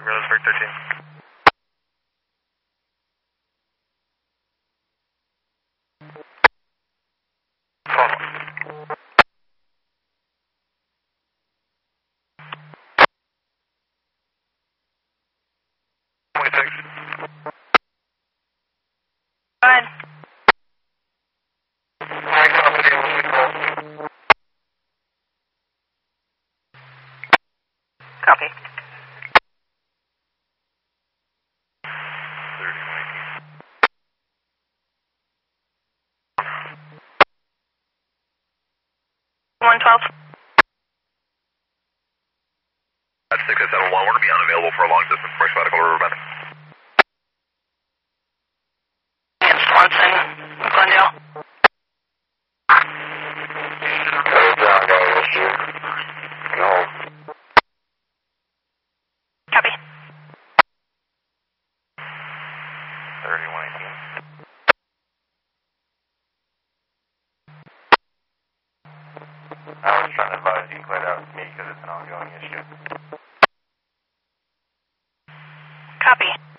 Roseburg 13. Go ahead. Copy. 112. That's 671. We're going to be unavailable for a long distance commercial medical Riverbend. Swanson, Glendale. Copy. 3118. I was trying to advise you to clear that with me because it's an ongoing issue. Copy.